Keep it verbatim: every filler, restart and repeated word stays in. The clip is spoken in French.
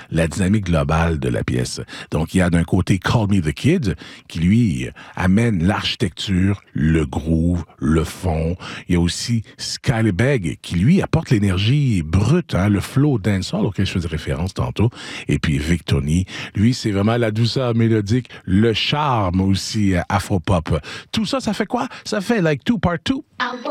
la dynamique globale de la pièce. Donc, il y a d'un côté Call Me the Kid, qui lui amène l'architecture, le groove, le fond. Il y a aussi Skylebeg, qui lui apporte l'énergie brute, hein, le flow dancehall auquel je faisais référence tantôt. Et puis Vic Tony, lui, c'est vraiment la douceur mélodique, le charme aussi euh, afro-pop. Tout ça, ça fait quoi? Ça fait like two part two.